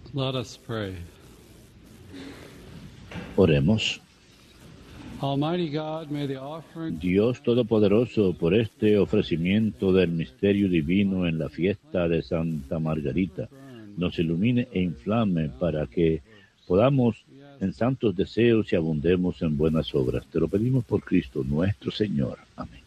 Let us pray. Oremos. Almighty God, may the offering Dios Todopoderoso, por este ofrecimiento del misterio divino en la fiesta de Santa Margarita, nos ilumine e inflame para que podamos en santos deseos y abundemos en buenas obras. Te lo pedimos por Cristo nuestro Señor. Amén.